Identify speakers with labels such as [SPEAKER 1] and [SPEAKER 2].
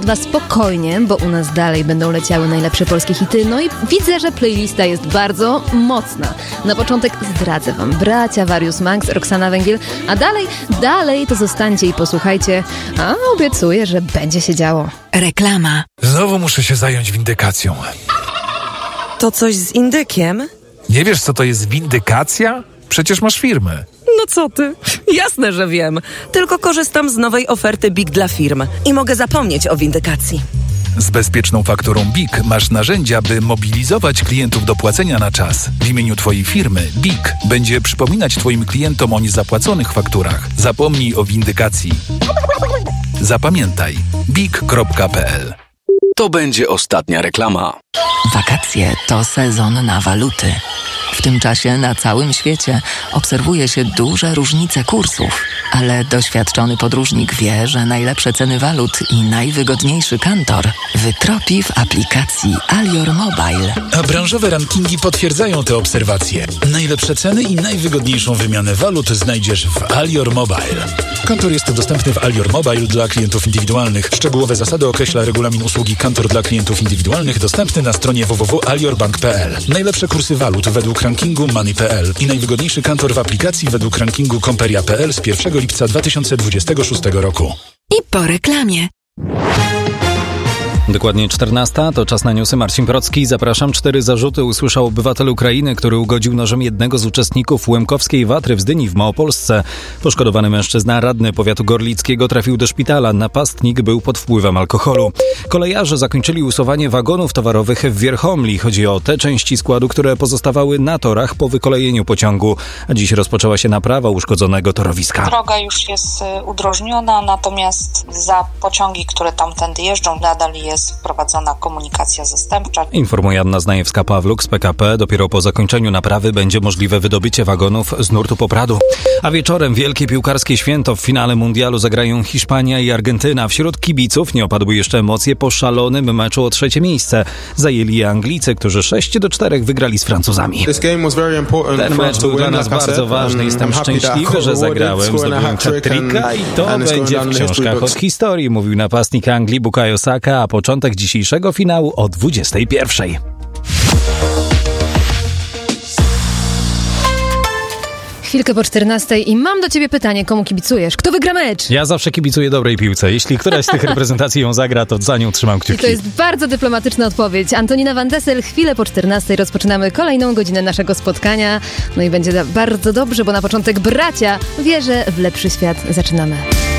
[SPEAKER 1] 2 spokojnie, bo u nas dalej będą leciały najlepsze polskie hity. No i widzę, że playlista jest bardzo mocna. Na początek zdradzę wam bracia Warius Manx, Roxana Węgiel, a dalej to zostańcie i posłuchajcie, a obiecuję, że będzie się działo.
[SPEAKER 2] Reklama.
[SPEAKER 3] Znowu muszę się zająć windykacją.
[SPEAKER 4] To coś z indykiem?
[SPEAKER 3] Nie wiesz, co to jest windykacja? Przecież masz firmę.
[SPEAKER 4] No co ty? Jasne, że wiem. Tylko korzystam z nowej oferty BIG dla firm i mogę zapomnieć o windykacji.
[SPEAKER 3] Z bezpieczną fakturą BIG masz narzędzia, by mobilizować klientów do płacenia na czas. W imieniu twojej firmy BIG będzie przypominać twoim klientom o niezapłaconych fakturach. Zapomnij o windykacji. Zapamiętaj. BIG.pl.
[SPEAKER 5] To będzie ostatnia reklama.
[SPEAKER 2] Wakacje to sezon na waluty. W tym czasie na całym świecie obserwuje się duże różnice kursów, ale doświadczony podróżnik wie, że najlepsze ceny walut i najwygodniejszy kantor wytropi w aplikacji Alior Mobile.
[SPEAKER 6] A branżowe rankingi potwierdzają te obserwacje. Najlepsze ceny i najwygodniejszą wymianę walut znajdziesz w Alior Mobile. Kantor jest dostępny w Alior Mobile dla klientów indywidualnych. Szczegółowe zasady określa regulamin usługi Kantor dla klientów indywidualnych dostępny na stronie www.aliorbank.pl. Najlepsze kursy walut według rankingu Money.pl i najwygodniejszy kantor w aplikacji według rankingu Komperia.pl z 1 lipca 2026 roku.
[SPEAKER 2] I po reklamie.
[SPEAKER 7] Dokładnie 14, to czas na newsy. Marcin Procki, zapraszam. 4 zarzuty usłyszał obywatel Ukrainy, który ugodził nożem jednego z uczestników Łemkowskiej Watry w Zdyni w Małopolsce. Poszkodowany mężczyzna, radny powiatu gorlickiego, trafił do szpitala. Napastnik był pod wpływem alkoholu. Kolejarze zakończyli usuwanie wagonów towarowych w Wierchomli. Chodzi o te części składu, które pozostawały na torach po wykolejeniu pociągu. A dziś rozpoczęła się naprawa uszkodzonego torowiska.
[SPEAKER 8] Droga już jest udrożniona, natomiast za pociągi, które tamtędy jeżdżą, nadal jest prowadzona komunikacja zastępcza.
[SPEAKER 7] Informuje Anna Znajewska-Pawluk z PKP. Dopiero po zakończeniu naprawy będzie możliwe wydobycie wagonów z nurtu Popradu. A wieczorem wielkie piłkarskie święto. W finale mundialu zagrają Hiszpania i Argentyna. Wśród kibiców nie opadły jeszcze emocje po szalonym meczu o 3. miejsce. Zajęli je Anglicy, którzy 6-4 wygrali z Francuzami. Ten mecz był dla nas bardzo ważny. Jestem szczęśliwy, że zagrałem. Zdobyłem hat-tricka i to będzie w książkach od historii, mówił napastnik Anglii Bukayo Saka, a początek dzisiejszego finału o 21:00.
[SPEAKER 1] Chwilkę po 14:00 i mam do ciebie pytanie, komu kibicujesz? Kto wygra mecz?
[SPEAKER 7] Ja zawsze kibicuję dobrej piłce. Jeśli któraś z tych reprezentacji ją zagra, to za nią trzymam kciuki.
[SPEAKER 1] I to jest bardzo dyplomatyczna odpowiedź. Antonina Van Dessel, chwilę po 14:00 rozpoczynamy kolejną godzinę naszego spotkania. No i będzie bardzo dobrze, bo na początek bracia. Wierzę w lepszy świat. Zaczynamy.